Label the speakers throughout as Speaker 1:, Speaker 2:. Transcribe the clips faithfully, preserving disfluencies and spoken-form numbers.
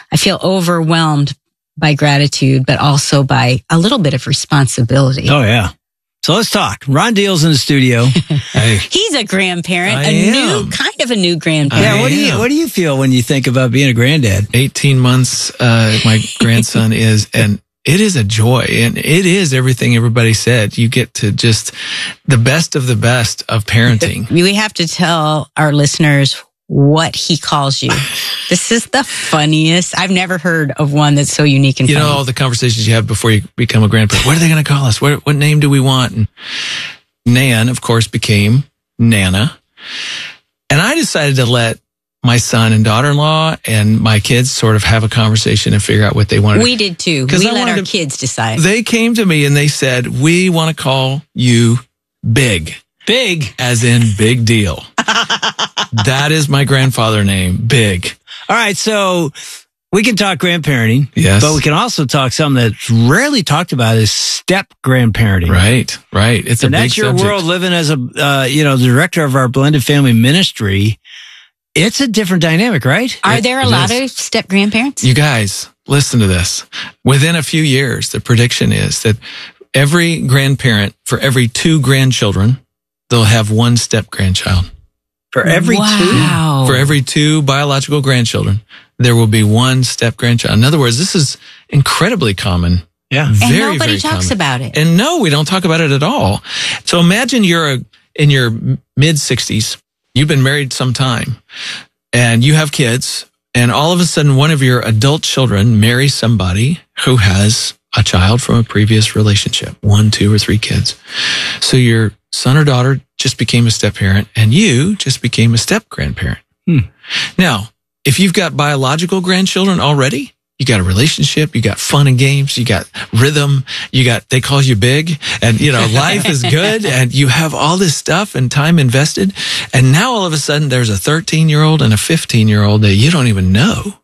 Speaker 1: I feel overwhelmed by gratitude, but also by a little bit of responsibility.
Speaker 2: Oh, yeah. So let's talk. Ron Deal's in the studio.
Speaker 1: Hey. He's a grandparent,
Speaker 3: I
Speaker 1: a
Speaker 3: am.
Speaker 1: new, kind of a new grandparent.
Speaker 2: Yeah, what do you what do you feel when you think about being a granddad?
Speaker 3: eighteen months, uh, my grandson is, and it is a joy, and it is everything everybody said. You get to just the best of the best of parenting.
Speaker 1: We have to tell our listeners what he calls you. This is the funniest. I've never heard of one that's so unique and
Speaker 3: You
Speaker 1: funny.
Speaker 3: know, all the conversations you have before you become a grandparent. What are they going to call us? What, what name do we want? And Nan, of course, became Nana. And I decided to let my son and daughter-in-law and my kids sort of have a conversation and figure out what they wanted.
Speaker 1: We did too.
Speaker 3: 'Cause
Speaker 1: We
Speaker 3: I
Speaker 1: let our
Speaker 3: wanted to-
Speaker 1: kids decide.
Speaker 3: They came to me and they said, we want to call you Big.
Speaker 2: Big.
Speaker 3: As in big deal. That is my grandfather name, Big.
Speaker 2: All right, so we can talk grandparenting.
Speaker 3: Yes.
Speaker 2: But we can also talk something that's rarely talked about is step grandparenting.
Speaker 3: Right, right. It's a
Speaker 2: And
Speaker 3: big
Speaker 2: that's your
Speaker 3: subject.
Speaker 2: world living as a, uh, you know, the director of our blended family ministry. It's a different dynamic, right?
Speaker 1: Are
Speaker 3: It-
Speaker 1: there a
Speaker 3: it
Speaker 1: lot
Speaker 3: is.
Speaker 1: of step grandparents?
Speaker 3: You guys, listen to this. Within a few years, the prediction is that every grandparent, for every two grandchildren, they'll have one step grandchild.
Speaker 2: For every
Speaker 1: wow.
Speaker 3: For every two biological grandchildren, there will be one step grandchild. In other words, this is incredibly common.
Speaker 2: two. Yeah.
Speaker 1: And
Speaker 3: Very,
Speaker 1: nobody
Speaker 3: very
Speaker 1: talks
Speaker 3: common.
Speaker 1: about it.
Speaker 3: And no, we don't talk about it at all. So imagine you're a, in your mid sixties, you've been married some time, and you have kids, and all of a sudden one of your adult children marries somebody who has a child from a previous relationship, one, two, or three kids. So your son or daughter just became a step parent, and you just became a step grandparent.
Speaker 2: Hmm.
Speaker 3: Now, if you've got biological grandchildren already, you got a relationship, you got fun and games, you got rhythm, you got, they call you Big, and you know, life is good, and you have all this stuff and time invested. And now all of a sudden there's a thirteen year old and a fifteen year old that you don't even know,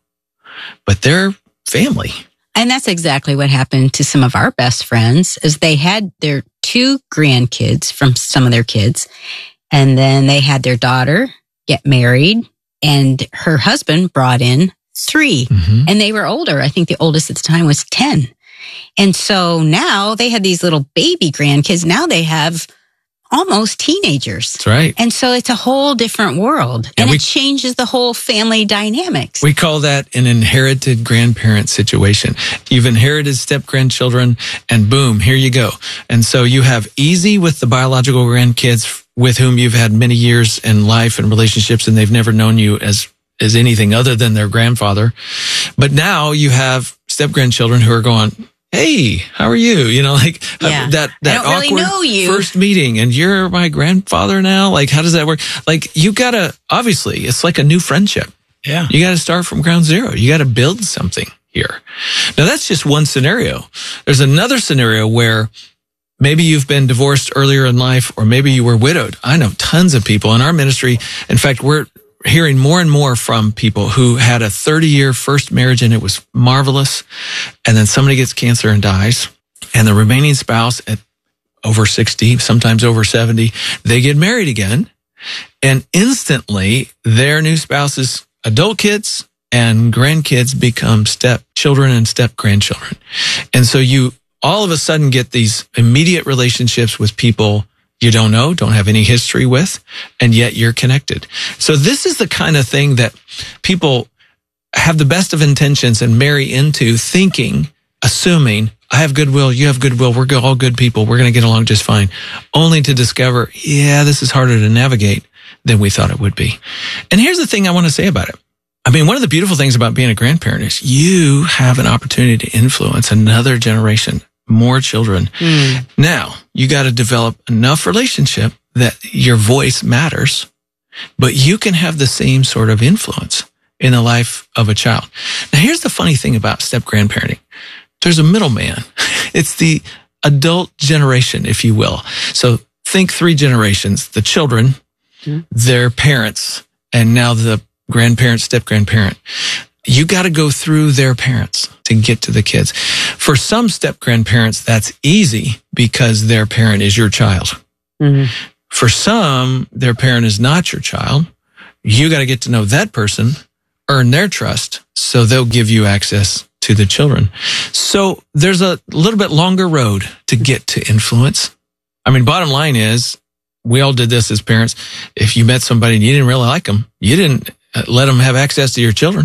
Speaker 3: but they're family.
Speaker 1: And that's exactly what happened to some of our best friends is they had their two grandkids from some of their kids. And then they had their daughter get married and her husband brought in three
Speaker 3: Mm-hmm.
Speaker 1: and they were older. I think the oldest at the time was ten. And so now they had these little baby grandkids. Now they have almost teenagers.
Speaker 3: That's right.
Speaker 1: And so it's a whole different world and,
Speaker 3: And we-
Speaker 1: it changes the whole family dynamics.
Speaker 3: We call that an inherited grandparent situation. You've inherited step grandchildren and boom, here you go. And so you have easy with the biological grandkids with whom you've had many years in life and relationships, and they've never known you as, as anything other than their grandfather. But now you have step grandchildren who are going, hey, how are you? You know, like
Speaker 1: Yeah.
Speaker 3: uh, that, that
Speaker 1: I don't really
Speaker 3: awkward
Speaker 1: know you.
Speaker 3: first meeting, and you're my grandfather now. Like, how does that work? Like, you gotta, obviously, it's like a new friendship.
Speaker 2: Yeah.
Speaker 3: You got to start from ground zero. You got to build something here. Now, that's just one scenario. There's another scenario where maybe you've been divorced earlier in life, or maybe you were widowed. I know tons of people in our ministry. In fact, we're hearing more and more from people who had a thirty year first marriage and it was marvelous. And then somebody gets cancer and dies, and the remaining spouse at over sixty, sometimes over seventy, they get married again. And instantly their new spouse's adult kids and grandkids become step children and step grandchildren. And so you all of a sudden get these immediate relationships with people you don't know, don't have any history with, and yet you're connected. So this is the kind of thing that people have the best of intentions and marry into, thinking, assuming, I have goodwill, you have goodwill, we're all good people, we're going to get along just fine, only to discover, yeah, this is harder to navigate than we thought it would be. And here's the thing I want to say about it. I mean, one of the beautiful things about being a grandparent is you have an opportunity to influence another generation, more children.
Speaker 1: Mm.
Speaker 3: Now, you got to develop enough relationship that your voice matters, but you can have the same sort of influence in the life of a child. Now, here's the funny thing about step grandparenting. There's a middleman. It's the adult generation, if you will. So think three generations, the children,
Speaker 1: Mm.
Speaker 3: their parents, and now the grandparent, step grandparent. You got to go through their parents to get to the kids. For some step grandparents, that's easy because their parent is your child.
Speaker 1: Mm-hmm.
Speaker 3: For some, their parent is not your child. You got to get to know that person earn their trust so they'll give you access to the children. So there's a little bit longer road to get to influence. I mean, bottom line is, we all did this as parents. If you met somebody and you didn't really like them, you didn't let them have access to your children.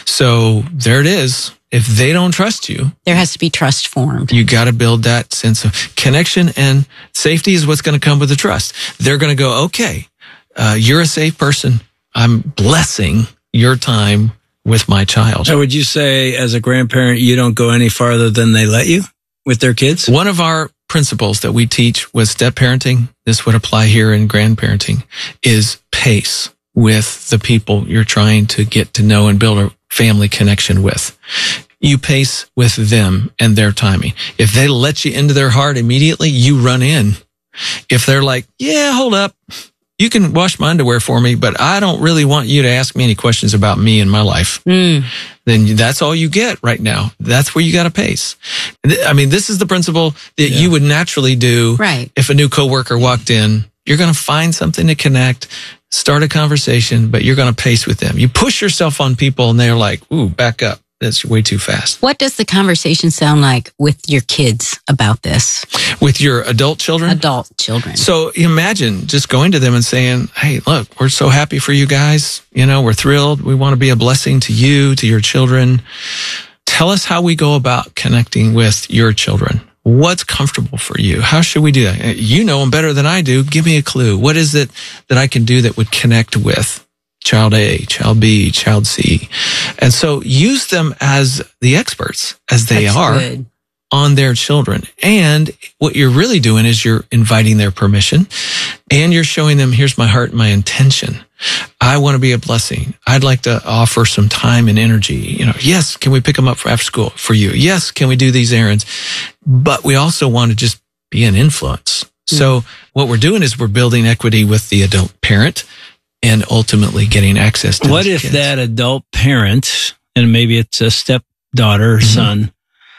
Speaker 3: So there it is. If they don't trust you,
Speaker 1: there has to be trust formed.
Speaker 3: You got to build that sense of connection, and safety is what's going to come with the trust. They're going to go, okay, uh, you're a safe person. I'm blessing your time with my child.
Speaker 2: So would you say as a grandparent, you don't go any farther than they let you with their kids?
Speaker 3: One of our principles that we teach with step parenting, this would apply here in grandparenting, is pace with the people you're trying to get to know and build a family connection with. You pace with them and their timing. If they let you into their heart immediately, you run in. If they're like, yeah, hold up, you can wash my underwear for me, but I don't really want you to ask me any questions about me and my life. Mm. Then that's all you get right now. That's where you got to pace. I mean, this is the principle that yeah. you would naturally do
Speaker 1: right.
Speaker 3: if a new coworker walked in. You're going to find something to connect, start a conversation, but you're going to pace with them. You push yourself on people and they're like, ooh, back up. That's way too fast.
Speaker 1: What does the conversation sound like with your kids about this?
Speaker 3: With your adult children?
Speaker 1: Adult children.
Speaker 3: So imagine just going to them and saying, hey, look, we're so happy for you guys. You know, we're thrilled. We want to be a blessing to you, to your children. Tell us how we go about connecting with your children. What's comfortable for you? How should we do that? You know them better than I do. Give me a clue. What is it that I can do that would connect with child A, child B, child C? And so use them as the experts, as they That's are, good. On their children. And what you're really doing is you're inviting their permission, and you're showing them, here's my heart, my intention. I want to be a blessing. I'd like to offer some time and energy. You know, yes, can we pick them up for after school for you? Yes, can we do these errands? But we also want to just be an influence. Mm-hmm. So what we're doing is we're building equity with the adult parent and ultimately getting access to
Speaker 2: what if
Speaker 3: kids.
Speaker 2: That adult parent, and maybe it's a stepdaughter or mm-hmm. son,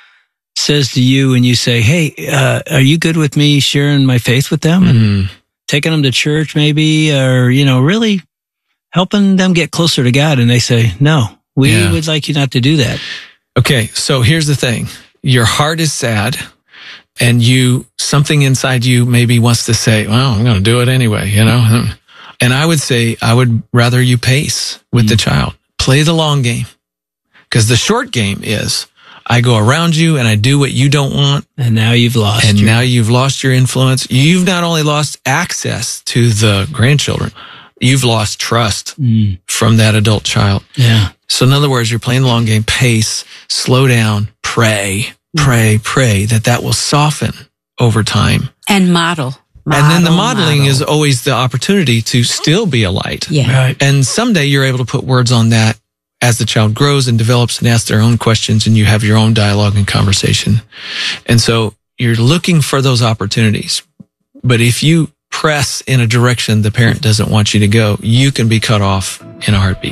Speaker 2: says to you and you say, hey, uh, are you good with me sharing my faith with them? Mm-hmm. And taking them to church maybe, or, you know, really helping them get closer to God. And they say, no, we yeah. would like you not to do that.
Speaker 3: Okay. So here's the thing. Your heart is sad, and you, something inside you maybe wants to say, well, I'm going to do it anyway, you know? And I would say, I would rather you pace with mm-hmm. the child. Play the long game. Because the short game is, I go around you and I do what you don't want.
Speaker 2: And now you've lost.
Speaker 3: And
Speaker 2: your...
Speaker 3: now you've lost your influence. You've not only lost access to the grandchildren, you've lost trust mm. from that adult child.
Speaker 2: Yeah.
Speaker 3: So in other words, you're playing the long game. Pace, slow down, pray, pray, pray, that that will soften over time.
Speaker 1: And model. Model,
Speaker 3: and then the modeling
Speaker 1: model.
Speaker 3: is always the opportunity to still be a light.
Speaker 1: Yeah.
Speaker 2: Right.
Speaker 3: And someday you're able to put words on that as the child grows and develops and asks their own questions, and you have your own dialogue and conversation. And so you're looking for those opportunities. But if you press in a direction the parent doesn't want you to go, you can be cut off in a heartbeat.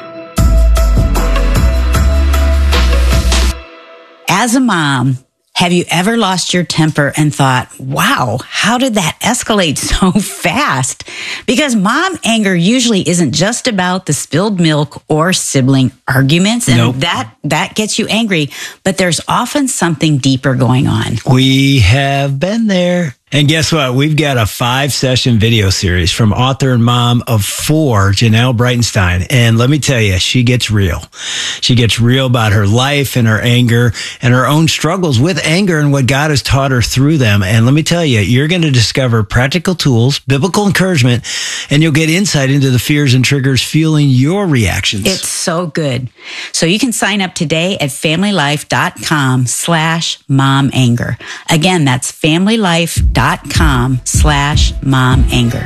Speaker 1: As a mom, have you ever lost your temper and thought, wow, how did that escalate so fast? Because mom anger usually isn't just about the spilled milk or sibling arguments. And
Speaker 2: nope.
Speaker 1: that, that gets you angry, but there's often something deeper going on.
Speaker 2: We have been there. And guess what? We've got a five session video series from author and mom of four, Janelle Breitenstein. And let me tell you, she gets real. She gets real about her life and her anger and her own struggles with anger and what God has taught her through them. And let me tell you, you're going to discover practical tools, biblical encouragement, and you'll get insight into the fears and triggers fueling your reactions.
Speaker 1: It's so good. So you can sign up today at familylife.com slash mom anger. Again, that's familylife.com dot com slash mom anger.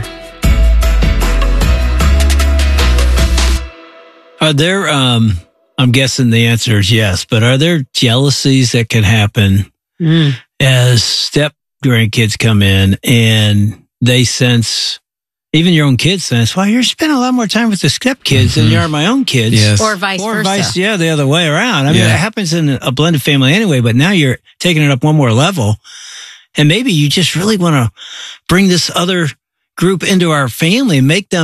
Speaker 2: Are there, um, I'm guessing the answer is yes, but are there jealousies that can happen mm. as step grandkids come in and they sense, even your own kids sense, well, you're spending a lot more time with the step kids mm-hmm. than you are my own kids.
Speaker 3: Yes.
Speaker 1: Or vice
Speaker 2: or
Speaker 1: versa.
Speaker 2: Vice, yeah, the other way around. I mean,
Speaker 3: yeah.
Speaker 2: it happens in a blended family anyway, but now you're taking it up one more level. And maybe you just really want to bring this other group into our family and make them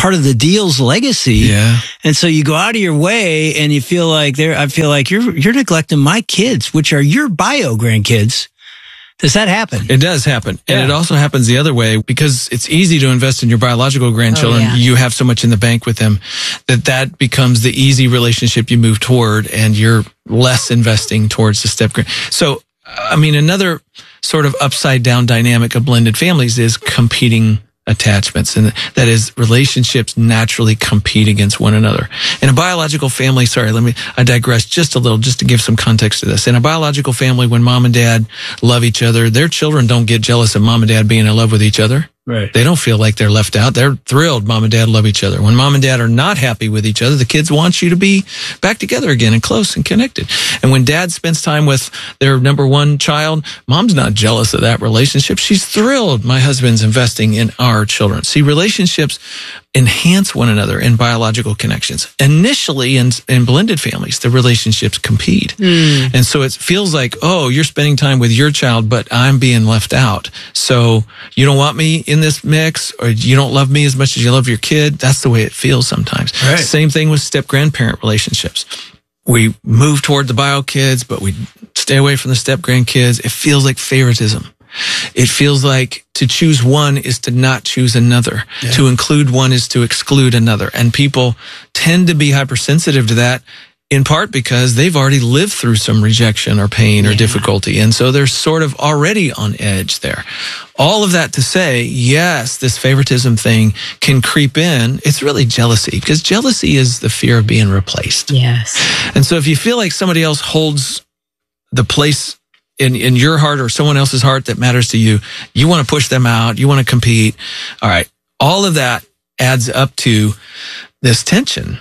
Speaker 2: part of the deal's legacy.
Speaker 3: Yeah.
Speaker 2: And so you go out of your way and you feel like they're, I feel like you're, you're neglecting my kids, which are your bio grandkids. Does that happen?
Speaker 3: It does happen. And
Speaker 2: Yeah.
Speaker 3: it also happens the other way because it's easy to invest in your biological grandchildren.
Speaker 1: Oh, yeah.
Speaker 3: You have so much in the bank with them that that becomes the easy relationship you move toward, and you're less investing towards the step grand. So, I mean, another sort of upside down dynamic of blended families is competing attachments, and that is relationships naturally compete against one another. In a biological family, sorry, let me, I digress just a little just to give some context to this. In a biological family, when mom and dad love each other, their children don't get jealous of mom and dad being in love with each other.
Speaker 2: Right.
Speaker 3: They don't feel like they're left out. They're thrilled mom and dad love each other. When mom and dad are not happy with each other, the kids want you to be back together again and close and connected. And when dad spends time with their number one child, mom's not jealous of that relationship. She's thrilled my husband's investing in our children. See, relationships enhance one another in biological connections. Initially, in, in blended families, the relationships compete. Mm. And so it feels like, oh, you're spending time with your child, but I'm being left out. So you don't want me in this mix, or you don't love me as much as you love your kid. That's the way it feels sometimes.
Speaker 2: Right.
Speaker 3: Same thing with step-grandparent relationships. We move toward the bio kids, but we stay away from the step-grandkids. It feels like favoritism. It feels like to choose one is to not choose another. Yeah. To include one is to exclude another. And people tend to be hypersensitive to that, in part because they've already lived through some rejection or pain or yeah. difficulty. And so they're sort of already on edge there. All of that to say, yes, this favoritism thing can creep in. It's really jealousy, because jealousy is the fear of being replaced.
Speaker 1: Yes.
Speaker 3: And so if you feel like somebody else holds the place in, in your heart or someone else's heart that matters to you, you want to push them out, you want to compete. All right. All of that adds up to this tension.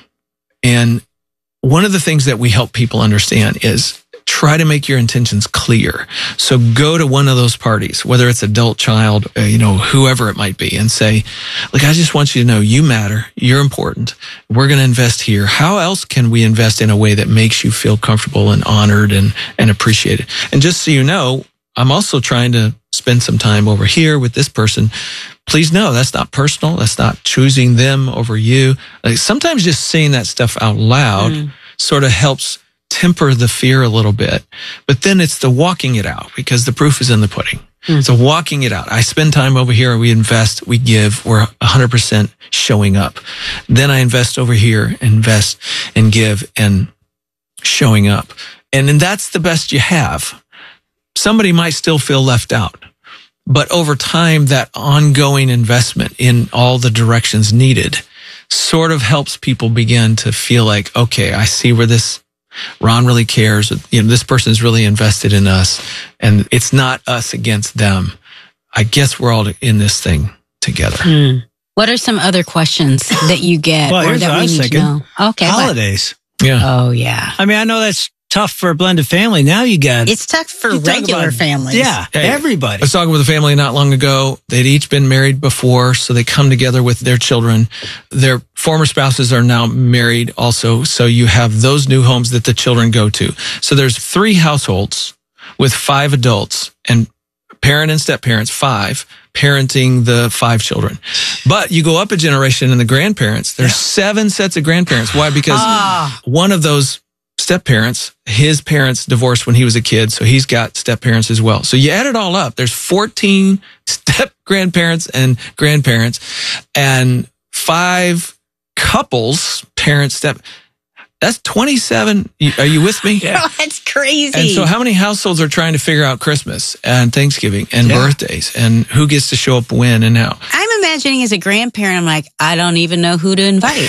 Speaker 3: And one of the things that we help people understand is try to make your intentions clear. So go to one of those parties, whether it's adult, child, uh, you know, whoever it might be, and say, look, I just want you to know you matter. You're important. We're going to invest here. How else can we invest in a way that makes you feel comfortable and honored and, and appreciated? And just so you know, I'm also trying to spend some time over here with this person. Please know that's not personal. That's not choosing them over you. Like, sometimes just saying that stuff out loud mm. sort of helps temper the fear a little bit. But then it's the walking it out, because the proof is in the pudding. Mm. So walking it out. I spend time over here. We invest, we give, we're one hundred percent showing up. Then I invest over here, invest and give and showing up. And then that's the best you have. Somebody might still feel left out. But over time, that ongoing investment in all the directions needed sort of helps people begin to feel like, okay, I see where this Ron really cares. You know, this person's really invested in us, and it's not us against them. I guess we're all in this thing together.
Speaker 1: Mm. What are some other questions that you get
Speaker 2: well,
Speaker 1: or that we need thinking. to know? Okay,
Speaker 2: holidays.
Speaker 1: What?
Speaker 3: Yeah.
Speaker 1: Oh, yeah.
Speaker 2: I mean, I know that's tough for a blended family. Now you got
Speaker 1: it's tough for
Speaker 2: you
Speaker 1: regular
Speaker 2: about,
Speaker 1: families.
Speaker 2: Yeah, hey, everybody.
Speaker 3: I was talking with a family not long ago. They'd each been married before, so they come together with their children. Their former spouses are now married also, so you have those new homes that the children go to. So there's three households with five adults and parent and step parents, five, parenting the five children. But you go up a generation and the grandparents, there's yeah. seven sets of grandparents. Why? Because ah. one of those step parents, his parents divorced when he was a kid, so he's got step parents as well. So you add it all up, there's fourteen step grandparents and grandparents, and five couples, parents, step. That's twenty-seven. Are you with me?
Speaker 1: Yeah. Oh, that's crazy.
Speaker 3: And so how many households are trying to figure out Christmas and Thanksgiving and yeah. birthdays and who gets to show up when and how?
Speaker 1: I'm imagining as a grandparent, I'm like, I don't even know who to invite.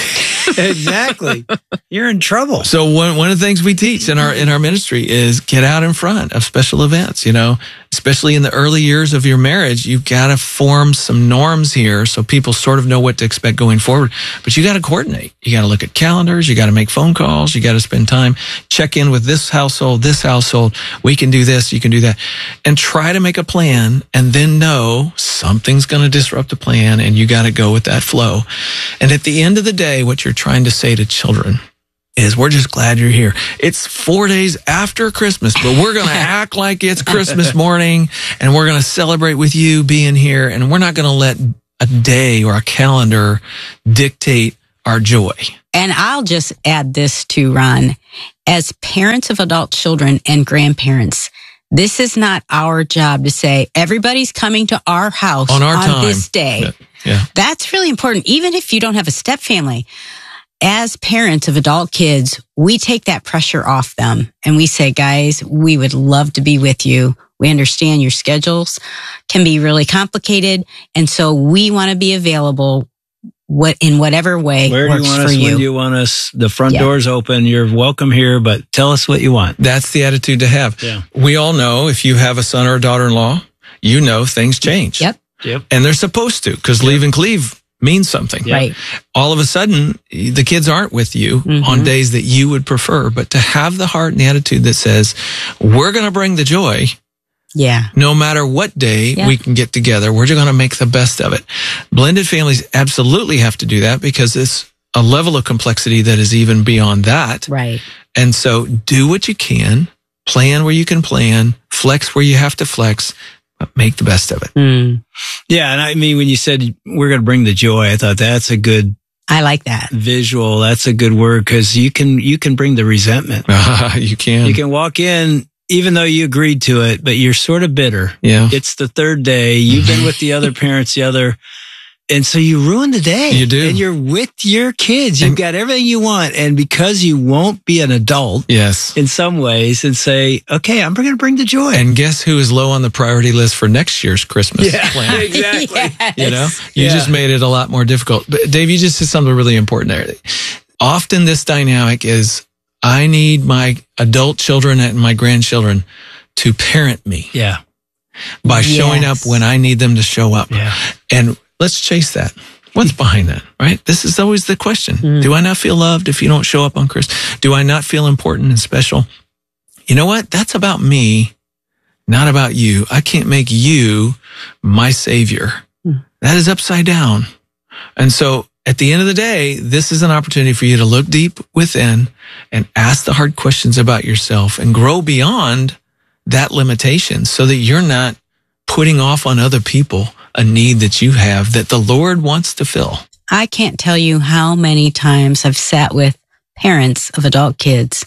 Speaker 2: Exactly. You're in trouble.
Speaker 3: So one one of the things we teach in our in our ministry is get out in front of special events, you know, especially in the early years of your marriage. You've got to form some norms here so people sort of know what to expect going forward. But you got to coordinate. You got to look at calendars. You got to make phone calls. You got to spend time, check in with this household, this household. We can do this. You can do that. And try to make a plan, and then know something's going to disrupt the plan, and you got to go with that flow. And at the end of the day, what you're trying to say to children is, we're just glad you're here. It's four days after Christmas, but we're going to act like it's Christmas morning, and we're going to celebrate with you being here, and we're not going to let a day or a calendar dictate our joy.
Speaker 1: And I'll just add this too, Ron. As parents of adult children and grandparents, this is not our job to say, everybody's coming to our house
Speaker 3: on, our
Speaker 1: on
Speaker 3: time.
Speaker 1: this day.
Speaker 3: Yeah. Yeah.
Speaker 1: That's really important. Even if you don't have a step family, as parents of adult kids, we take that pressure off them and we say, guys, we would love to be with you. We understand your schedules can be really complicated. And so we want to be available what in whatever way
Speaker 2: Where do
Speaker 1: works
Speaker 2: you want
Speaker 1: for
Speaker 2: us?
Speaker 1: you.
Speaker 2: When do you want us? The front
Speaker 1: Yeah.
Speaker 2: door's open. You're welcome here, but tell us what you want.
Speaker 3: That's the attitude to have.
Speaker 2: Yeah.
Speaker 3: We all know if you have a son or a daughter-in-law, you know things change.
Speaker 1: Yep.
Speaker 2: Yep.
Speaker 3: And they're supposed to, because leave and cleave means something.
Speaker 2: Yeah.
Speaker 1: Right.
Speaker 3: All of a sudden, the kids aren't with you
Speaker 1: Mhm.
Speaker 3: on days that you would prefer, but to have the heart and the attitude that says, we're going to bring the joy
Speaker 1: Yeah.
Speaker 3: no matter what day
Speaker 1: Yeah.
Speaker 3: we can get together. We're just going to make the best of it. Blended families absolutely have to do that because it's a level of complexity that is even beyond that.
Speaker 1: Right.
Speaker 3: And so do what you can, plan where you can plan, flex where you have to flex, but make the best of it.
Speaker 1: Mm.
Speaker 2: Yeah. And I mean, when you said we're going to bring the joy, I thought that's a good
Speaker 1: I like that.
Speaker 2: visual. That's a good word because you can, you can bring the resentment.
Speaker 3: you can.
Speaker 2: You can walk in, even though you agreed to it, but you're sort of bitter.
Speaker 3: Yeah.
Speaker 2: It's the third day. You've been with the other parents, the other, and so you ruin the day.
Speaker 3: You do.
Speaker 2: And you're with your kids. You've
Speaker 3: And-
Speaker 2: got everything you want. And because you won't be an adult
Speaker 3: Yes.
Speaker 2: in some ways and say, okay, I'm going to bring the joy.
Speaker 3: And guess who is low on the priority list for next year's Christmas plan?
Speaker 2: exactly.
Speaker 1: Yes.
Speaker 3: You know, you
Speaker 2: Yeah.
Speaker 3: just made it a lot more difficult. But Dave, you just said something really important there. Often this dynamic is I need my adult children and my grandchildren to parent me
Speaker 2: Yeah.
Speaker 3: by showing up
Speaker 1: Yes.
Speaker 3: when I need them to show up.
Speaker 2: Yeah.
Speaker 3: And let's chase that. What's behind that, right? This is always the question.
Speaker 1: Mm.
Speaker 3: Do I not feel loved if you don't show up on Christmas? Do I not feel important and special? You know what? That's about me, not about you. I can't make you my savior.
Speaker 1: Mm.
Speaker 3: That is upside down. And so at the end of the day, this is an opportunity for you to look deep within and ask the hard questions about yourself and grow beyond that limitation so that you're not putting off on other people a need that you have that the Lord wants to fill.
Speaker 1: I can't tell you how many times I've sat with parents of adult kids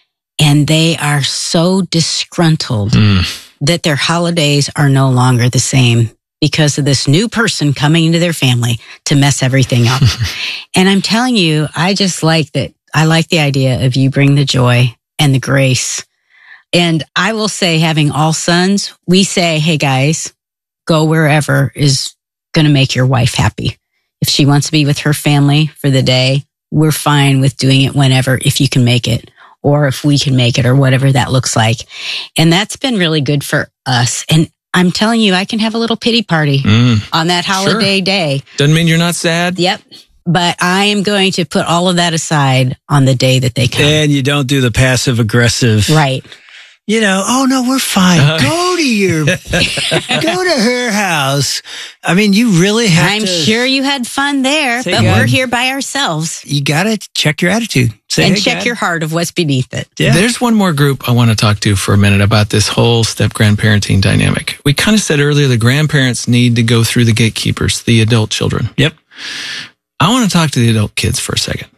Speaker 1: and they are so disgruntled
Speaker 3: Mm.
Speaker 1: that their holidays are no longer the same because of this new person coming into their family to mess everything up. And I'm telling you, I just like that. I like the idea of you bring the joy and the grace. And I will say, having all sons, we say, hey guys, go wherever is going to make your wife happy. If she wants to be with her family for the day, we're fine with doing it whenever, if you can make it, or if we can make it, or whatever that looks like. And that's been really good for us. And I'm telling you, I can have a little pity party
Speaker 3: Mm.
Speaker 1: on that holiday day.
Speaker 3: Doesn't mean you're not sad.
Speaker 1: Yep. But I am going to put all of that aside on the day that they come.
Speaker 2: And you don't do the passive aggressive.
Speaker 1: Right.
Speaker 2: You know, oh no, we're fine.
Speaker 3: Uh-huh.
Speaker 2: Go to your, go to her house. I mean, you really have
Speaker 1: I'm
Speaker 2: to.
Speaker 1: sure you had fun there,
Speaker 2: Say
Speaker 1: but
Speaker 2: God.
Speaker 1: we're here by ourselves.
Speaker 2: You got to check your attitude. Say,
Speaker 1: And
Speaker 2: hey,
Speaker 1: check
Speaker 2: God.
Speaker 1: your heart of what's beneath it.
Speaker 2: Yeah.
Speaker 3: There's one more group I want to talk to for a minute about this whole step grandparenting dynamic. We kind of said earlier the grandparents need to go through the gatekeepers, the adult children.
Speaker 2: Yep.
Speaker 3: I want to talk to the adult kids for a second.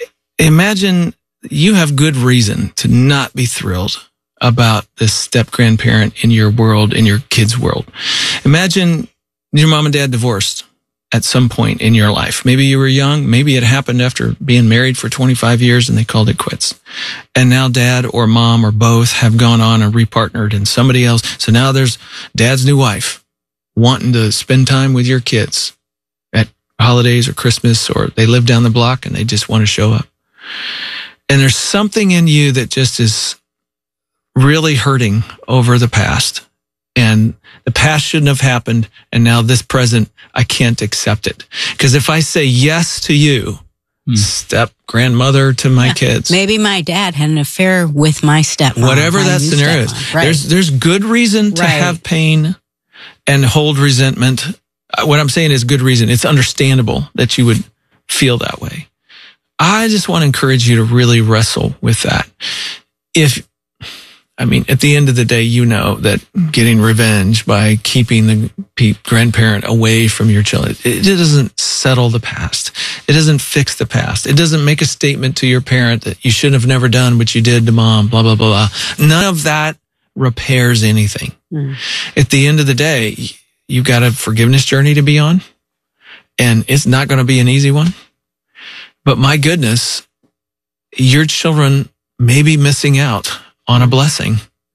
Speaker 3: Imagine you have good reason to not be thrilled about this step grandparent in your world, in your kids' world. Imagine your mom and dad divorced at some point in your life. Maybe you were young. Maybe it happened after being married for twenty-five years and they called it quits. And now dad or mom or both have gone on and repartnered and somebody else. So now there's dad's new wife wanting to spend time with your kids at holidays or Christmas, or they live down the block and they just want to show up. And there's something in you that just is really hurting over the past. And the past shouldn't have happened. And now this present, I can't accept it. Because if I say yes to you,
Speaker 2: Hmm.
Speaker 3: step grandmother to my
Speaker 1: Yeah.
Speaker 3: kids,
Speaker 1: Maybe my dad had an affair with my stepmom.
Speaker 3: whatever
Speaker 1: my
Speaker 3: that
Speaker 1: new
Speaker 3: scenario is,
Speaker 1: stepmom. Right.
Speaker 3: there's, there's good reason to
Speaker 1: Right.
Speaker 3: have pain and hold resentment. Uh, What I'm saying is good reason. It's understandable that you would feel that way. I just want to encourage you to really wrestle with that. If I mean, at the end of the day, you know that getting revenge by keeping the pe- grandparent away from your children, it, it doesn't settle the past. It doesn't fix the past. It doesn't make a statement to your parent that you should have never done what you did to mom, blah, blah, blah, blah. None of that repairs anything. Mm. At the end of the day, you've got a forgiveness journey to be on, and it's not going to be an easy one. But my goodness, your children may be missing out on a blessing.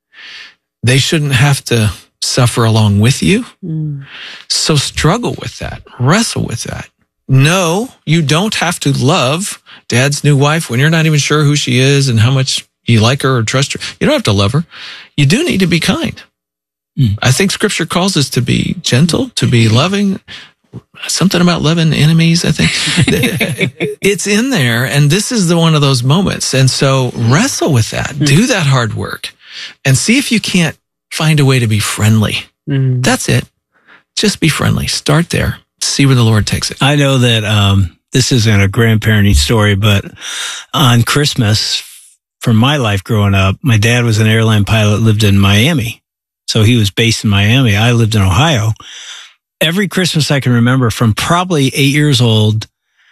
Speaker 3: They shouldn't have to suffer along with you. Mm. So struggle with that. Wrestle with that. No, you don't have to love dad's new wife when you're not even sure who she is and how much you like her or trust her. You don't have to love her. You do need to be kind. Mm. I think scripture calls us to be gentle, to be loving. Something about loving enemies, I think. It's in there, and this is the one of those moments. And so wrestle with that. Mm. Do that hard work and see if you can't find a way to be friendly. Mm. That's it. Just be friendly. Start there. See where the Lord takes it.
Speaker 2: I know that um, this isn't a grandparenting story, but on Christmas, from my life growing up, my dad was an airline pilot, lived in Miami. So he was based in Miami. I lived in Ohio. Every Christmas I can remember, from probably eight years old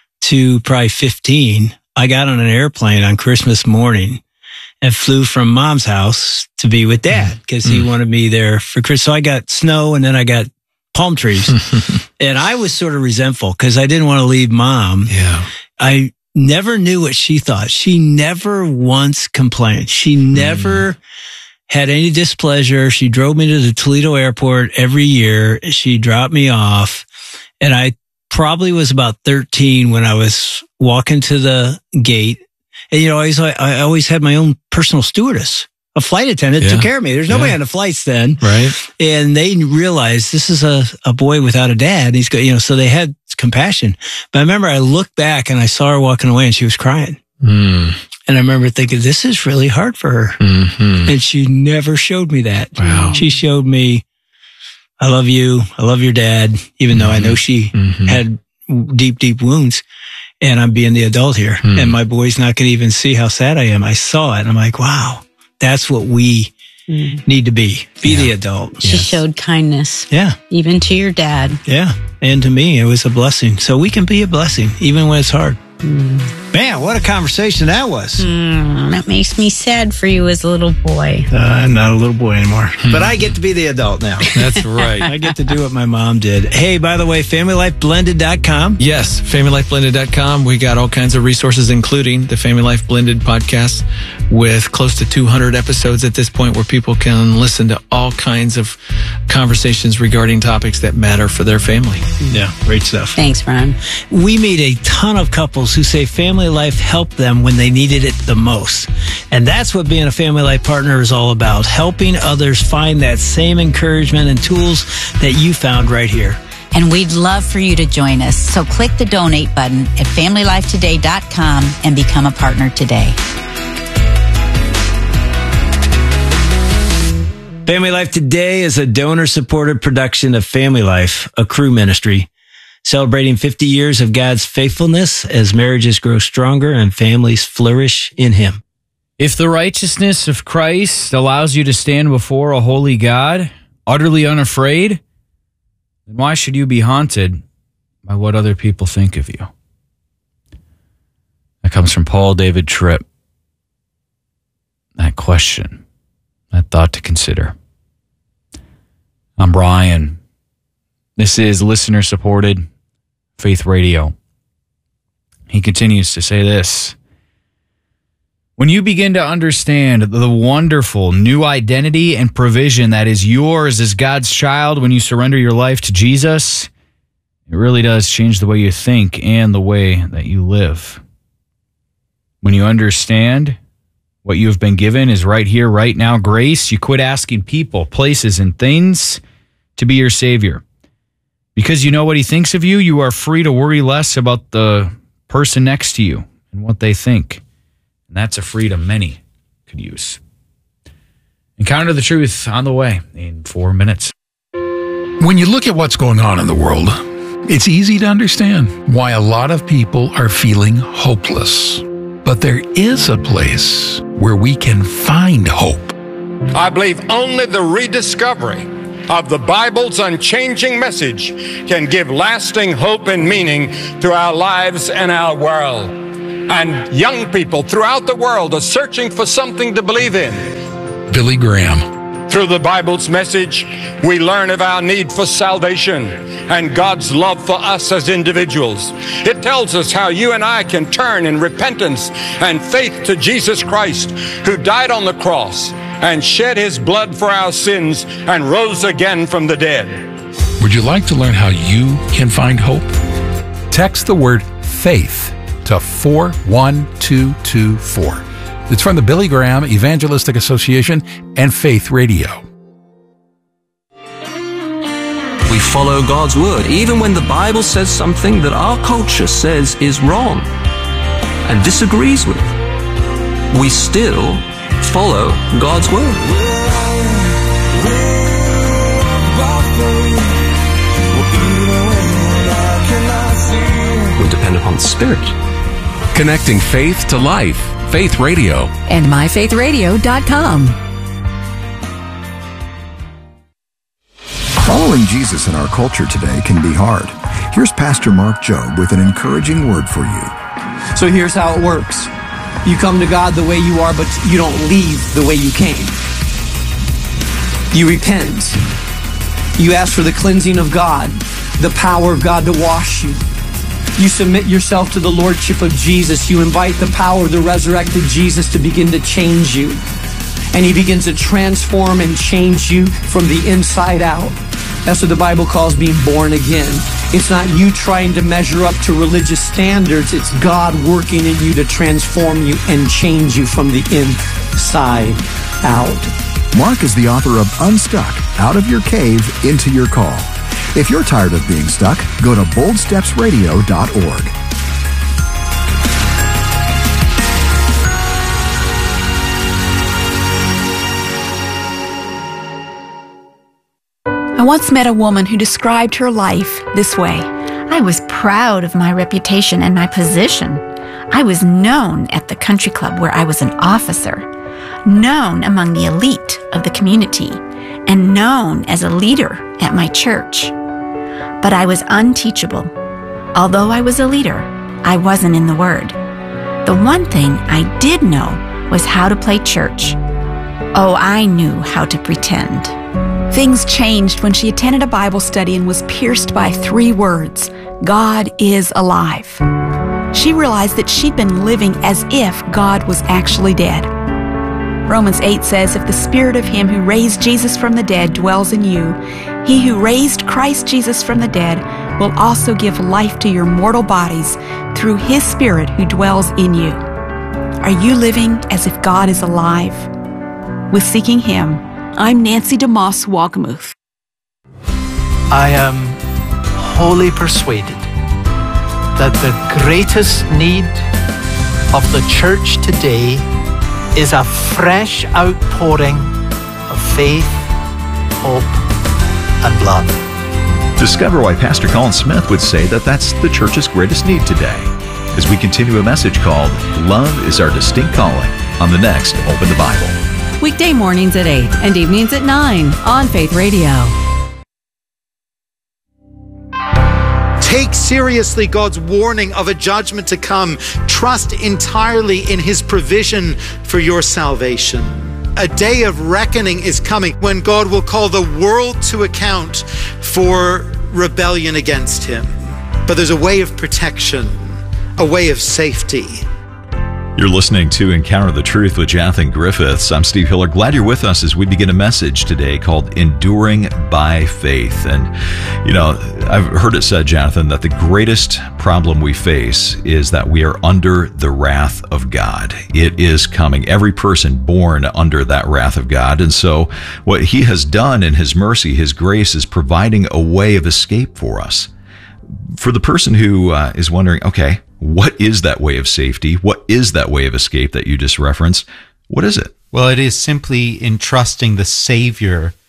Speaker 2: to probably fifteen, I got on an airplane on Christmas morning and flew from mom's house to be with dad because he mm. wanted me there for Christmas. So I got snow and then I got palm trees. And I was sort of resentful because I didn't want to leave mom.
Speaker 3: Yeah.
Speaker 2: I never knew what she thought. She never once complained. She never... Mm. had any displeasure. She drove me to the Toledo airport every year. She dropped me off. And I probably was about thirteen when I was walking to the gate. And, you know, I always, I always had my own personal stewardess. A flight attendant yeah. took care of me. There's nobody yeah. on the flights then.
Speaker 3: Right.
Speaker 2: And they realized this is a, a boy without a dad. He's got, you know, so they had compassion. But I remember I looked back and I saw her walking away and she was crying. Mm. And I remember thinking, this is really hard for her. Mm-hmm. And she never showed me that.
Speaker 3: Wow.
Speaker 2: She showed me, I love you. I love your dad, even mm-hmm. though I know she mm-hmm. had deep, deep wounds. And I'm being the adult here. Mm. And my boy's not going to even see how sad I am. I saw it. And I'm like, wow, that's what we mm. need to be. Be yeah. the adult.
Speaker 1: She yes. showed kindness.
Speaker 2: Yeah.
Speaker 1: Even to your dad.
Speaker 2: Yeah. And to me, it was a blessing. So we can be a blessing, even when it's hard. Mm. Man, what a conversation that was.
Speaker 1: Mm, that makes me sad for you as a little boy.
Speaker 2: Uh, I'm not a little boy anymore. But I get to be the adult now.
Speaker 3: That's right.
Speaker 2: I get to do what my mom did. Hey, by the way, family life blended dot com.
Speaker 3: Yes, family life blended dot com. We got all kinds of resources, including the Family Life Blended podcast with close to two hundred episodes at this point where people can listen to all kinds of conversations regarding topics that matter for their family.
Speaker 2: Yeah, great stuff.
Speaker 1: Thanks, Ron.
Speaker 2: We meet a ton of couples who say family life helped them when they needed it the most. And that's what being a family life partner is all about, helping others find that same encouragement and tools that you found right here.
Speaker 4: And we'd love for you to join us. So click the donate button at family life today dot com and become a partner today.
Speaker 2: Family Life Today is a donor-supported production of Family Life, a crew ministry, celebrating fifty years of God's faithfulness as marriages grow stronger and families flourish in Him.
Speaker 5: If the righteousness of Christ allows you to stand before a holy God, utterly unafraid, then why should you be haunted by what other people think of you? That comes from Paul David Tripp. That question, that thought to consider. I'm Brian. This is listener-supported Faith Radio. He continues to say this. When you begin to understand the wonderful new identity and provision that is yours as God's child when you surrender your life to Jesus, it really does change the way you think and the way that you live. When you understand what you have been given is right here, right now, grace, you quit asking people, places, and things to be your Savior. Because you know what He thinks of you, you are free to worry less about the person next to you and what they think. And that's a freedom many could use. Encounter the truth on the way in four minutes.
Speaker 6: When you look at what's going on in the world, it's easy to understand why a lot of people are feeling hopeless. But there is a place where we can find hope.
Speaker 7: I believe only the rediscovery of the Bible's unchanging message can give lasting hope and meaning to our lives and our world. And young people throughout the world are searching for something to believe in.
Speaker 6: Billy Graham.
Speaker 7: Through the Bible's message, we learn of our need for salvation and God's love for us as individuals. It tells us how you and I can turn in repentance and faith to Jesus Christ, who died on the cross and shed his blood for our sins and rose again from the dead.
Speaker 6: Would you like to learn how you can find hope? Text the word faith to four one two two four. It's from the Billy Graham Evangelistic Association and Faith Radio.
Speaker 8: We follow God's word, even when the Bible says something that our culture says is wrong and disagrees with. We still follow God's word. We depend upon the Spirit.
Speaker 9: Connecting faith to life. Faith Radio.
Speaker 10: And my faith radio dot com.
Speaker 11: Following Jesus in our culture today can be hard. Here's Pastor Mark Jobe with an encouraging word for you.
Speaker 12: So here's how it works. You come to God the way you are, but you don't leave the way you came. You repent. You ask for the cleansing of God, the power of God to wash you. You submit yourself to the Lordship of Jesus. You invite the power of the resurrected Jesus to begin to change you. And he begins to transform and change you from the inside out. That's what the Bible calls being born again. It's not you trying to measure up to religious standards. It's God working in you to transform you and change you from the inside out.
Speaker 11: Mark is the author of Unstuck, Out of Your Cave, Into Your Call. If you're tired of being stuck, go to bold steps radio dot org.
Speaker 13: I once met a woman who described her life this way.
Speaker 14: I was proud of my reputation and my position. I was known at the country club where I was an officer, known among the elite of the community, and known as a leader at my church. But I was unteachable. Although I was a leader, I wasn't in the Word. The one thing I did know was how to play church. Oh, I knew how to pretend.
Speaker 13: Things changed when she attended a Bible study and was pierced by three words: God is alive. She realized that she'd been living as if God was actually dead. Romans eight says, if the spirit of him who raised Jesus from the dead dwells in you, he who raised Christ Jesus from the dead will also give life to your mortal bodies through his spirit who dwells in you. Are you living as if God is alive? With Seeking Him, I'm Nancy DeMoss Wagamuth.
Speaker 15: I am wholly persuaded that the greatest need of the church today is a fresh outpouring of faith, hope, and love.
Speaker 16: Discover why Pastor Colin Smith would say that that's the church's greatest need today, as we continue a message called Love is Our Distinct Calling on the next Open the Bible.
Speaker 10: Weekday mornings at eight and evenings at nine on Faith Radio.
Speaker 17: Take seriously God's warning of a judgment to come. Trust entirely in his provision for your salvation. A day of reckoning is coming when God will call the world to account for rebellion against him. But there's a way of protection, a way of safety.
Speaker 16: You're listening to Encounter the Truth with Jonathan Griffiths. I'm Steve Hiller. Glad you're with us as we begin a message today called Enduring by Faith. And, you know, I've heard it said, Jonathan, that the greatest problem we face is that we are under the wrath of God. It is coming. Every person born under that wrath of God. And so what he has done in his mercy, his grace, is providing a way of escape for us. For the person who uh, is wondering, okay, what is that way of safety? What is that way of escape that you just referenced? What is it?
Speaker 18: Well, it is simply entrusting the Savior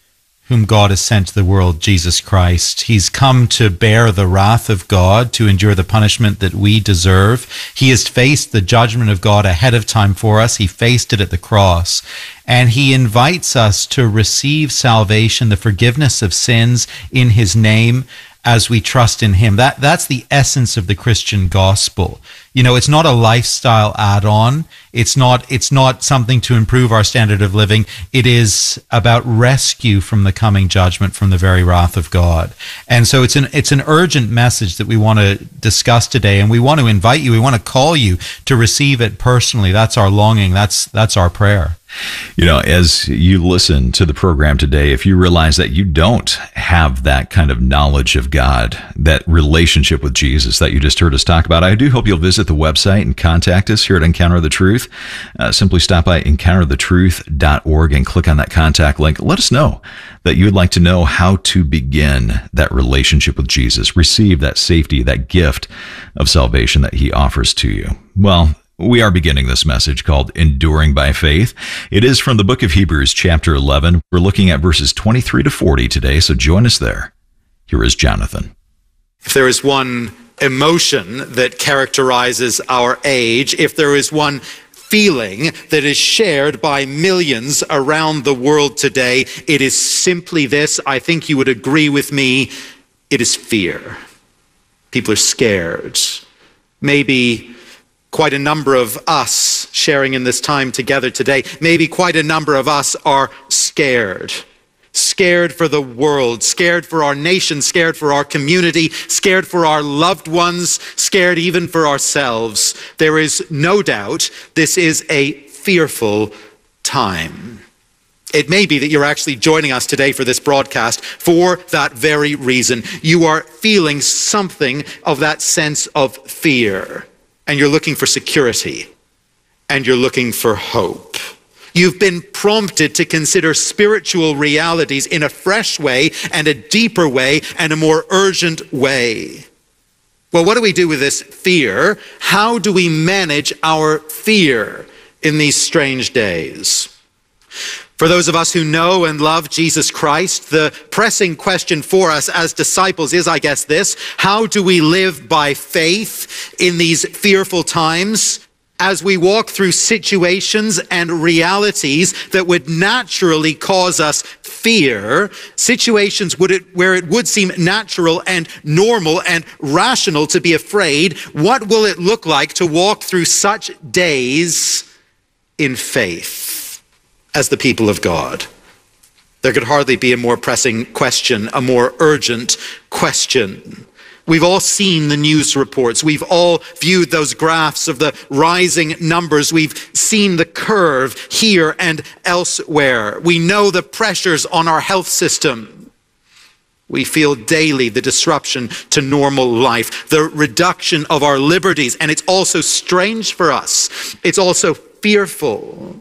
Speaker 17: whom God has sent to the world, Jesus Christ. He's come to bear the wrath of God, to endure the punishment that we deserve. He has faced the judgment of God ahead of time for us. He faced it at the cross. And he invites us to receive salvation, the forgiveness of sins in his name, as we trust in him. That that's the essence of the Christian gospel. You know, it's not a lifestyle add-on. It's not it's not something to improve our standard of living. It is about rescue from the coming judgment, from the very wrath of God. And so it's an it's an urgent message that we want to discuss today, and we want to invite you, we want to call you to receive it personally. That's our longing. That's that's our prayer.
Speaker 16: You know, as you listen to the program today, if you realize that you don't have that kind of knowledge of God, that relationship with Jesus that you just heard us talk about, I do hope you'll visit the website and contact us here at Encounter the Truth. Uh, simply stop by encounter the truth dot org and click on that contact link. Let us know that you would like to know how to begin that relationship with Jesus, receive that safety, that gift of salvation that he offers to you. Well, we are beginning this message called Enduring by Faith. It is from the book of Hebrews, chapter eleven. We're looking at verses twenty-three to forty today, so join us there. Here is Jonathan.
Speaker 17: If there is one emotion that characterizes our age, if there is one feeling that is shared by millions around the world today, it is simply this. I think you would agree with me. It is fear. People are scared. Maybe quite a number of us sharing in this time together today, maybe quite a number of us are scared. Scared for the world, scared for our nation, scared for our community, scared for our loved ones, scared even for ourselves. There is no doubt this is a fearful time. It may be that you're actually joining us today for this broadcast for that very reason. You are feeling something of that sense of fear. And you're looking for security, and you're looking for hope. You've been prompted to consider spiritual realities in a fresh way and a deeper way and a more urgent way. Well, what do we do with this fear? How do we manage our fear in these strange days? For those of us who know and love Jesus Christ, the pressing question for us as disciples is, I guess, this: how do we live by faith in these fearful times as we walk through situations and realities that would naturally cause us fear, situations would it, where it would seem natural and normal and rational to be afraid? What will it look like to walk through such days in faith as the people of God? There could hardly be a more pressing question, a more urgent question. We've all seen the news reports. We've all viewed those graphs of the rising numbers. We've seen the curve here and elsewhere. We know the pressures on our health system. We feel daily the disruption to normal life, the reduction of our liberties, and it's also strange for us. It's also fearful.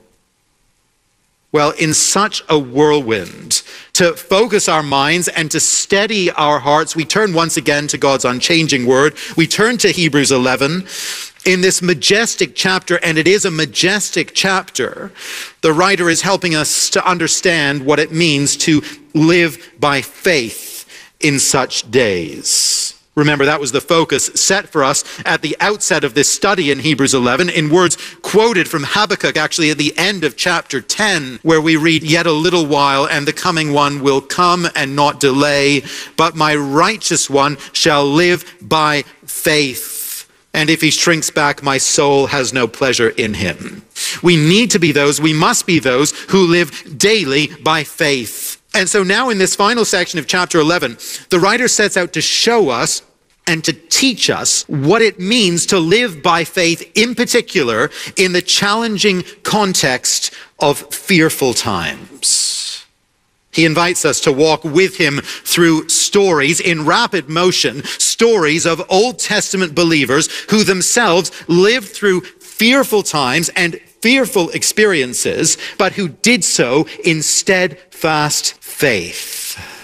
Speaker 17: Well, in such a whirlwind, to focus our minds and to steady our hearts, we turn once again to God's unchanging word. We turn to Hebrews eleven. In this majestic chapter, and it is a majestic chapter, the writer is helping us to understand what it means to live by faith in such days. Remember, that was the focus set for us at the outset of this study in Hebrews eleven, in words quoted from Habakkuk, actually at the end of chapter ten, where we read, "Yet a little while, and the coming one will come and not delay, but my righteous one shall live by faith. And if he shrinks back, my soul has no pleasure in him." We need to be those, we must be those who live daily by faith. And so now in this final section of chapter eleven, the writer sets out to show us and to teach us what it means to live by faith, in particular in the challenging context of fearful times. He invites us to walk with him through stories in rapid motion, stories of Old Testament believers who themselves lived through fearful times and fearful experiences, but who did so in steadfast faith.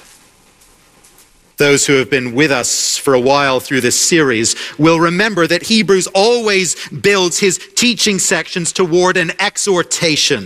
Speaker 17: Those who have been with us for a while through this series will remember that Hebrews always builds his teaching sections toward an exhortation.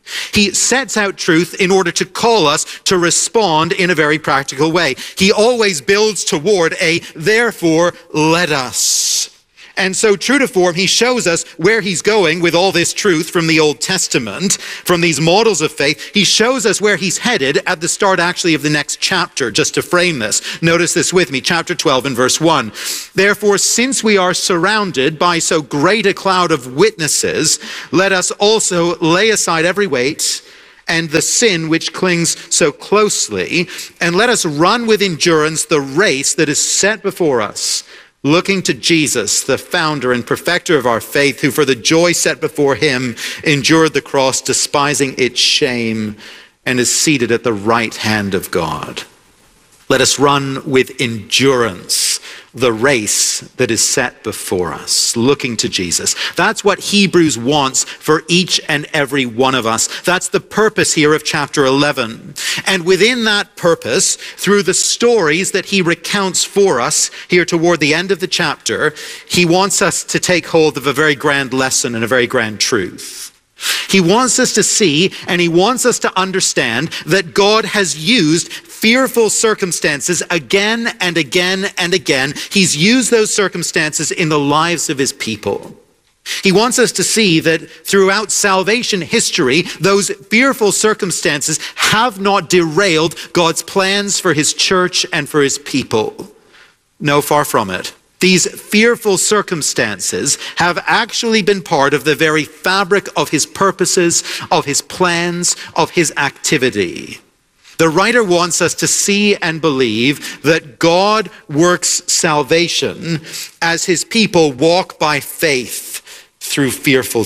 Speaker 17: He sets out truth in order to call us to respond in a very practical way. He always builds toward a therefore let us. And so true to form, he shows us where he's going with all this truth from the Old Testament, from these models of faith. He shows us where he's headed at the start actually of the next chapter, just to frame this. Notice this with me, chapter twelve and verse one. Therefore, since we are surrounded by so great a cloud of witnesses, let us also lay aside every weight and the sin which clings so closely, and let us run with endurance the race that is set before us, looking to Jesus, the founder and perfecter of our faith, who for the joy set before him endured the cross, despising its shame, and is seated at the right hand of God. Let us run with endurance the race that is set before us, looking to Jesus. That's what Hebrews wants for each and every one of us. That's the purpose here of chapter eleven. And within that purpose, through the stories that he recounts for us here toward the end of the chapter, he wants us to take hold of a very grand lesson and a very grand truth. He wants us to see and he wants us to understand that God has used fearful circumstances again and again and again. He's used those circumstances in the lives of his people. He wants us to see that throughout salvation history, those fearful circumstances have not derailed God's plans for his church and for his people. No, far from it. These fearful circumstances have actually been part of the very fabric of his purposes, of his plans, of his activity. The writer wants us to see and believe that God works salvation as his people walk by faith through fearful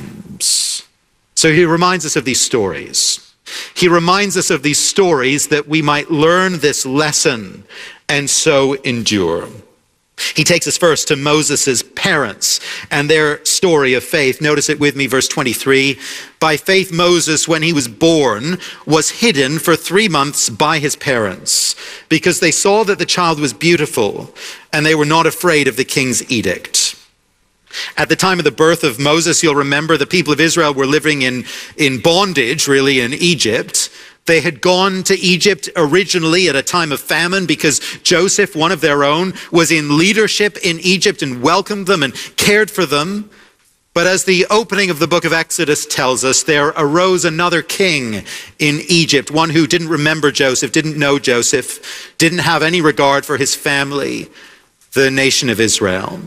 Speaker 17: times. So he reminds us of these stories. He reminds us of these stories that we might learn this lesson and so endure. He takes us first to Moses' parents and their story of faith. Notice it with me, verse twenty-three. By faith, Moses, when he was born, was hidden for three months by his parents, because they saw that the child was beautiful, and they were not afraid of the king's edict. At the time of the birth of Moses, you'll remember the people of Israel were living in, in bondage, really, in Egypt. They had gone to Egypt originally at a time of famine because Joseph, one of their own, was in leadership in Egypt and welcomed them and cared for them. But as the opening of the book of Exodus tells us, there arose another king in Egypt, one who didn't remember Joseph, didn't know Joseph, didn't have any regard for his family, the nation of Israel.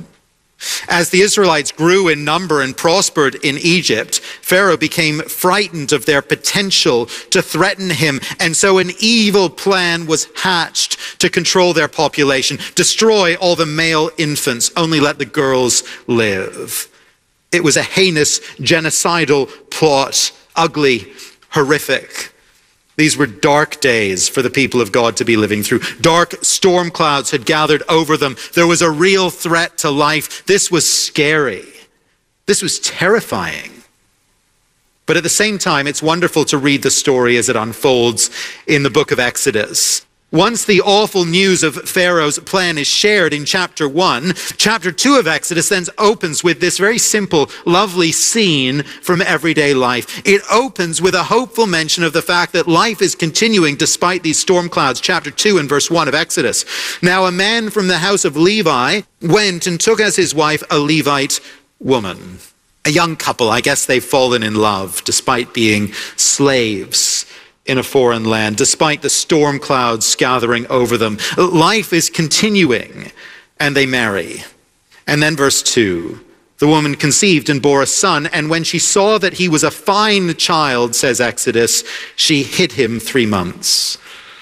Speaker 17: As the Israelites grew in number and prospered in Egypt, Pharaoh became frightened of their potential to threaten him. And so an evil plan was hatched to control their population, destroy all the male infants, only let the girls live. It was a heinous genocidal plot, ugly, horrific. These were dark days for the people of God to be living through. Dark storm clouds had gathered over them. There was a real threat to life. This was scary. This was terrifying. But at the same time, it's wonderful to read the story as it unfolds in the book of Exodus. Once the awful news of Pharaoh's plan is shared in chapter one, chapter two of Exodus then opens with this very simple, lovely scene from everyday life. It opens with a hopeful mention of the fact that life is continuing despite these storm clouds. Chapter two and verse one of Exodus. Now a man from the house of Levi went and took as his wife a Levite woman. A young couple, I guess they've fallen in love despite being slaves in a foreign land, despite the storm clouds gathering over them. Life is continuing, and they marry. And then verse two, the woman conceived and bore a son, and when she saw that he was a fine child, says Exodus, she hid him three months.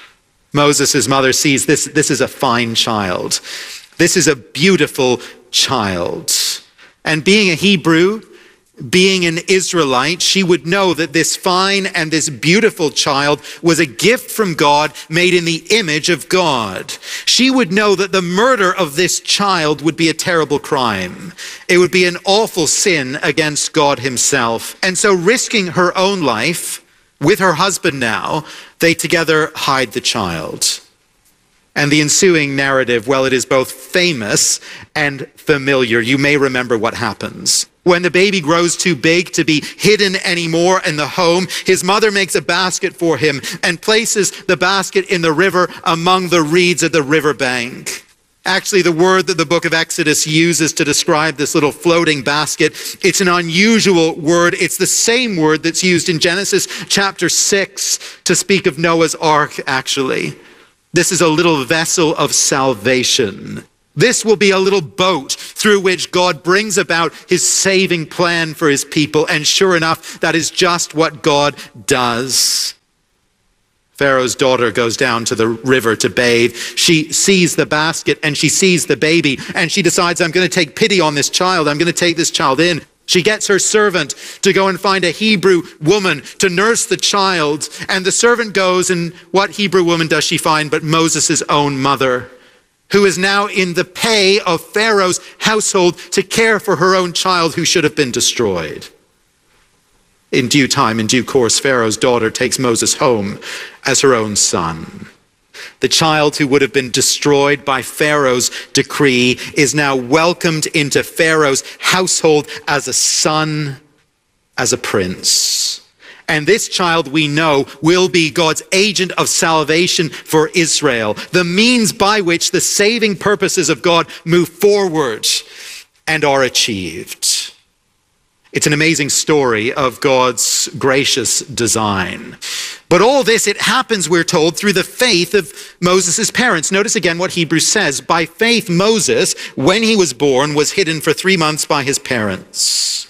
Speaker 17: Moses' mother sees this, this is a fine child. This is a beautiful child. And being a Hebrew, being an Israelite, she would know that this fine and this beautiful child was a gift from God made in the image of God. She would know that the murder of this child would be a terrible crime. It would be an awful sin against God himself. And so risking her own life with her husband now, they together hide the child. And the ensuing narrative, well, it is both famous and familiar. You may remember what happens. When the baby grows too big to be hidden anymore in the home, his mother makes a basket for him and places the basket in the river among the reeds at the riverbank. Actually, the word that the book of Exodus uses to describe this little floating basket, it's an unusual word. It's the same word that's used in Genesis chapter six to speak of Noah's ark, actually. This is a little vessel of salvation. This will be a little boat through which God brings about his saving plan for his people. And sure enough, that is just what God does. Pharaoh's daughter goes down to the river to bathe. She sees the basket and she sees the baby and she decides, I'm going to take pity on this child. I'm going to take this child in. She gets her servant to go and find a Hebrew woman to nurse the child. And the servant goes, and what Hebrew woman does she find but Moses' own mother, who is now in the pay of Pharaoh's household to care for her own child who should have been destroyed. In due time, in due course, Pharaoh's daughter takes Moses home as her own son. The child who would have been destroyed by Pharaoh's decree is now welcomed into Pharaoh's household as a son, as a prince. And this child, we know, will be God's agent of salvation for Israel, the means by which the saving purposes of God move forward and are achieved. It's an amazing story of God's gracious design. But all this, it happens, we're told, through the faith of Moses' parents. Notice again what Hebrews says. By faith, Moses, when he was born, was hidden for three months by his parents.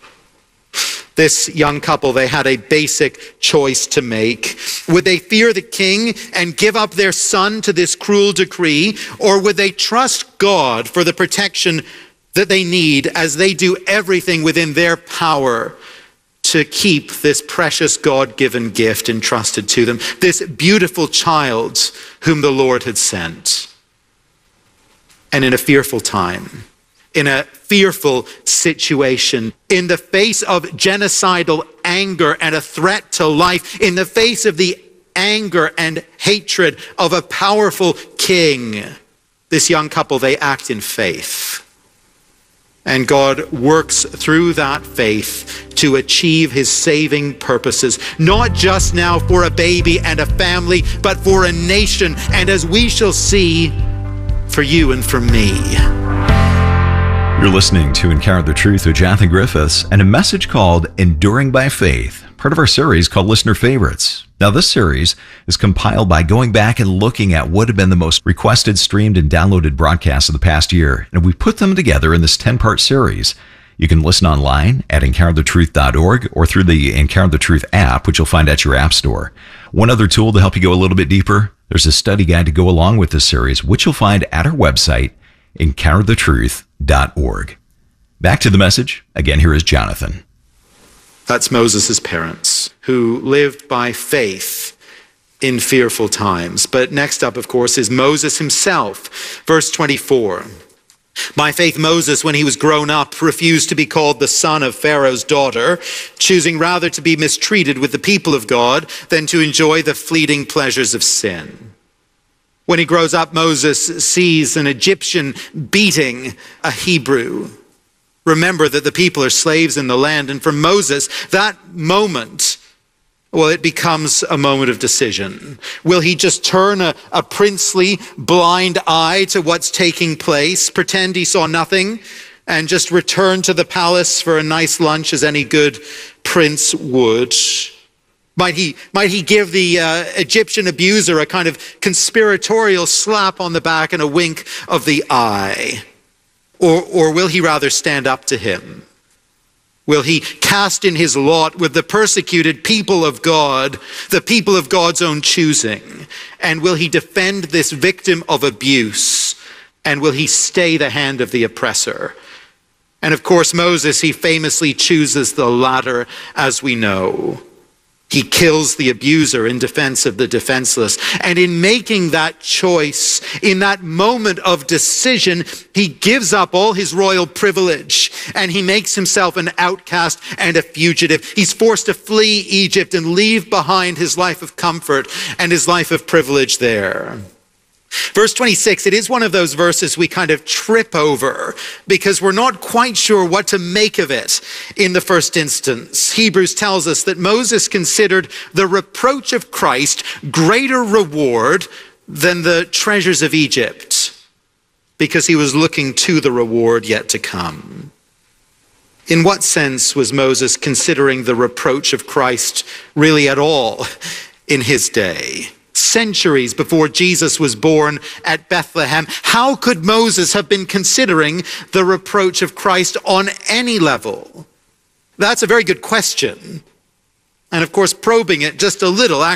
Speaker 17: This young couple, they had a basic choice to make. Would they fear the king and give up their son to this cruel decree? Or would they trust God for the protection that they need as they do everything within their power to keep this precious God-given gift entrusted to them, this beautiful child whom the Lord had sent? And in a fearful time, in a fearful situation, in the face of genocidal anger and a threat to life, in the face of the anger and hatred of a powerful king, this young couple, they act in faith. And God works through that faith to achieve his saving purposes, not just now for a baby and a family, but for a nation, and as we shall see, for you and for me.
Speaker 16: You're listening to Encounter the Truth with Jonathan Griffiths and a message called Enduring by Faith, part of our series called Listener Favorites. Now, this series is compiled by going back and looking at what have been the most requested, streamed, and downloaded broadcasts of the past year, and we put them together in this ten-part series. You can listen online at encounter the truth dot org or through the Encounter the Truth app, which you'll find at your app store. One other tool to help you go a little bit deeper, there's a study guide to go along with this series, which you'll find at our website, encounter the truth dot org. Back to the message. Again, here is Jonathan.
Speaker 17: That's Moses' parents, who lived by faith in fearful times. But next up, of course, is Moses himself. Verse twenty-four. By faith, Moses, when he was grown up, refused to be called the son of Pharaoh's daughter, choosing rather to be mistreated with the people of God than to enjoy the fleeting pleasures of sin. When he grows up, Moses sees an Egyptian beating a Hebrew. Remember that the people are slaves in the land. And for Moses, that moment, well, it becomes a moment of decision. Will he just turn a, a princely blind eye to what's taking place, pretend he saw nothing, and just return to the palace for a nice lunch as any good prince would? Might he, might he give the uh, Egyptian abuser a kind of conspiratorial slap on the back and a wink of the eye? Or, or will he rather stand up to him? Will he cast in his lot with the persecuted people of God, the people of God's own choosing? And will he defend this victim of abuse? And will he stay the hand of the oppressor? And of course, Moses, he famously chooses the latter, as we know. He kills the abuser in defense of the defenseless. And in making that choice, in that moment of decision, he gives up all his royal privilege and he makes himself an outcast and a fugitive. He's forced to flee Egypt and leave behind his life of comfort and his life of privilege there. Verse twenty-six, it is one of those verses we kind of trip over because we're not quite sure what to make of it in the first instance. Hebrews tells us that Moses considered the reproach of Christ greater reward than the treasures of Egypt because he was looking to the reward yet to come. In what sense was Moses considering the reproach of Christ really at all in his day? Centuries before Jesus was born at Bethlehem, how could Moses have been considering the reproach of Christ on any level? That's a very good question. And of course, probing it just a little